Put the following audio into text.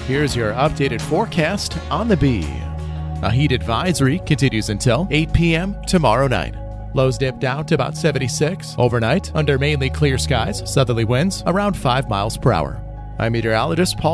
Here's your updated forecast on the Bee. A heat advisory continues until 8 p.m. tomorrow night. Lows dip down to about 76 overnight under mainly clear skies, southerly winds around 5 miles per hour. I'm meteorologist Paul